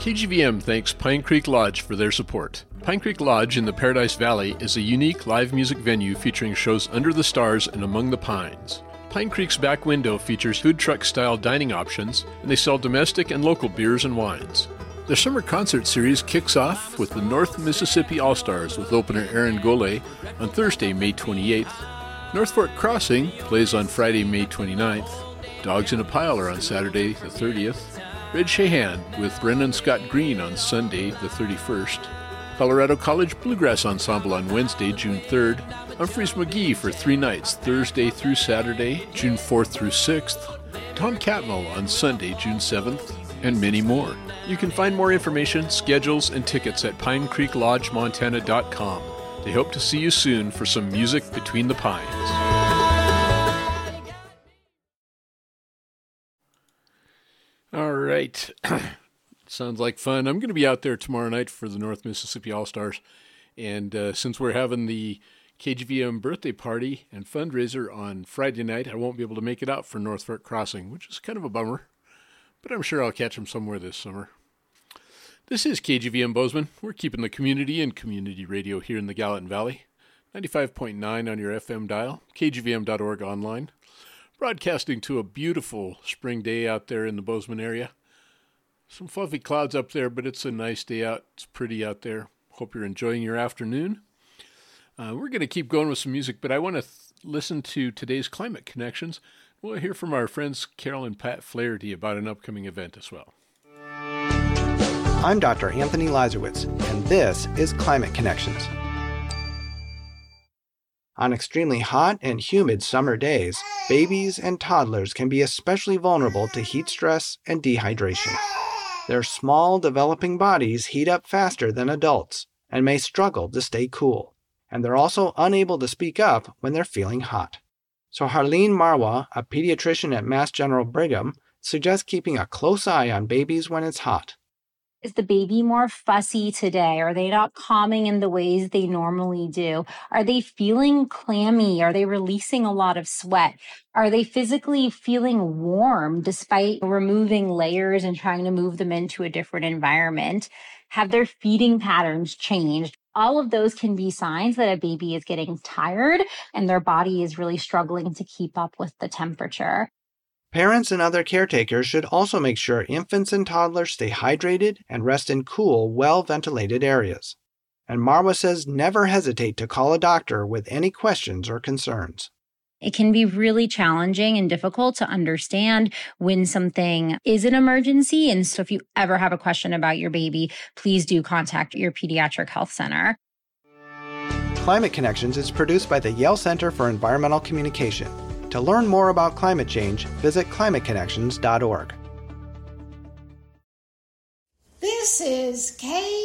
KGVM thanks Pine Creek Lodge for their support. Pine Creek Lodge in the Paradise Valley is a unique live music venue featuring shows under the stars and among the pines. Pine Creek's back window features food truck-style dining options, and they sell domestic and local beers and wines. Their summer concert series kicks off with the North Mississippi All-Stars with opener Aaron Gole on Thursday, May 28th. North Fork Crossing plays on Friday, May 29th. Dogs in a Pile are on Saturday, the 30th. Red Shahan with Brennan Scott Green on Sunday, the 31st. Colorado College Bluegrass Ensemble on Wednesday, June 3rd. Humphreys McGee for 3 nights, Thursday through Saturday, June 4th through 6th. Tom Catmull on Sunday, June 7th, and many more. You can find more information, schedules, and tickets at pinecreeklodgemontana.com. They hope to see you soon for some music between the pines. All right. Sounds like fun. I'm going to be out there tomorrow night for the North Mississippi All-Stars. And since we're having the KGVM birthday party and fundraiser on Friday night, I won't be able to make it out for North Fork Crossing, which is kind of a bummer. But I'm sure I'll catch them somewhere this summer. This is KGVM Bozeman. We're keeping the community and community radio here in the Gallatin Valley. 95.9 on your FM dial, kgvm.org online. Broadcasting to a beautiful spring day out there in the Bozeman area. Some fluffy clouds up there, but it's a nice day out. It's pretty out there. Hope you're enjoying your afternoon. We're going to keep going with some music, but I want to listen to today's Climate Connections. We'll hear from our friends Carol and Pat Flaherty about an upcoming event as well. I'm Dr. Anthony Lazarowitz, and this is Climate Connections. On extremely hot and humid summer days, babies and toddlers can be especially vulnerable to heat stress and dehydration. Their small, developing bodies heat up faster than adults and may struggle to stay cool, and they're also unable to speak up when they're feeling hot. So Harleen Marwa, a pediatrician at Mass General Brigham, suggests keeping a close eye on babies when it's hot. Is the baby more fussy today? Are they not calming in the ways they normally do? Are they feeling clammy? Are they releasing a lot of sweat? Are they physically feeling warm despite removing layers and trying to move them into a different environment? Have their feeding patterns changed? All of those can be signs that a baby is getting tired and their body is really struggling to keep up with the temperature. Parents and other caretakers should also make sure infants and toddlers stay hydrated and rest in cool, well-ventilated areas. And Marwa says never hesitate to call a doctor with any questions or concerns. It can be really challenging and difficult to understand when something is an emergency. And so if you ever have a question about your baby, please do contact your pediatric health center. Climate Connections is produced by the Yale Center for Environmental Communication. To learn more about climate change, visit climateconnections.org. This is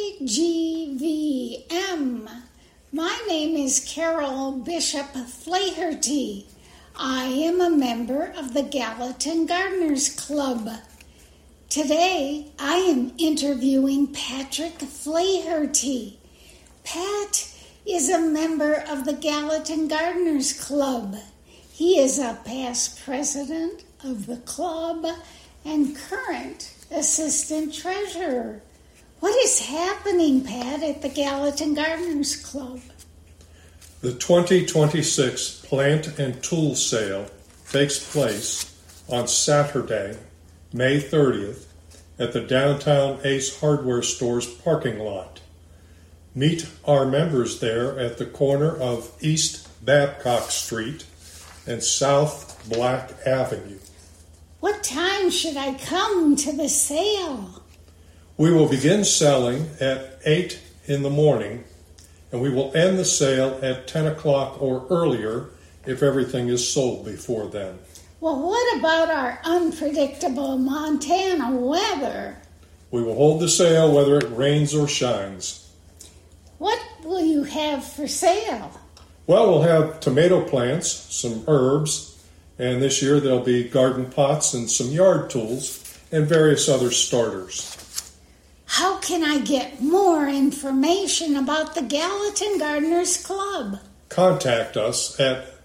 KGVM. My name is Carol Bishop Flaherty. I am a member of the Gallatin Gardeners Club. Today, I am interviewing Patrick Flaherty. Pat is a member of the Gallatin Gardeners Club. He is a past president of the club and current assistant treasurer. What is happening, Pat, at the Gallatin Gardeners Club? The 2026 Plant and Tool Sale takes place on Saturday, May 30th, at the downtown Ace Hardware Store's parking lot. Meet our members there at the corner of East Babcock Street and South Black Avenue. What time should I come to the sale? We will begin selling at 8 in the morning, and we will end the sale at 10 o'clock or earlier if everything is sold before then. Well, what about our unpredictable Montana weather? We will hold the sale whether it rains or shines. What will you have for sale? Well, we'll have tomato plants, some herbs, and this year there'll be garden pots and some yard tools and various other starters. How can I get more information about the Gallatin Gardeners Club? Contact us at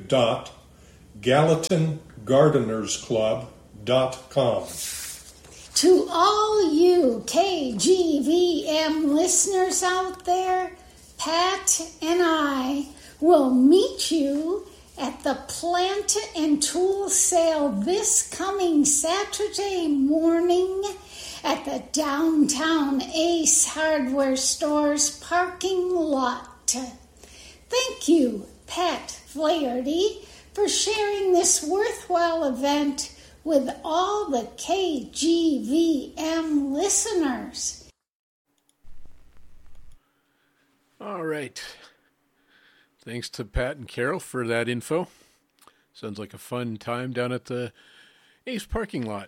www.gallatingardenersclub.com. To all you KGVM listeners out there, Pat and I will meet you at the Plant and Tool Sale this coming Saturday morning at the downtown Ace Hardware Store's parking lot. Thank you, Pat Flaherty, for sharing this worthwhile event with all the KGVM listeners. All right. Thanks to Pat and Carol for that info. Sounds like a fun time down at the Ace parking lot.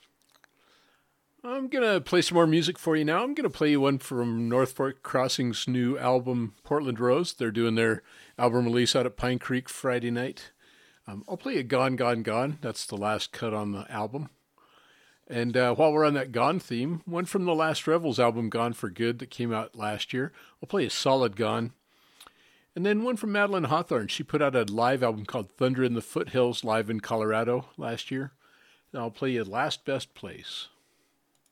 I'm going to play some more music for you now. I'm going to play you one from North Fork Crossing's new album, Portland Rose. They're doing their album release out at Pine Creek Friday night. I'll play you Gone, Gone, Gone. That's the last cut on the album. And while we're on that Gone theme, one from the Last Revels album, Gone for Good, that came out last year. I'll play you Solid Gone. And then one from Madeline Hawthorne. She put out a live album called Thunder in the Foothills live in Colorado last year. And I'll play you Last Best Place.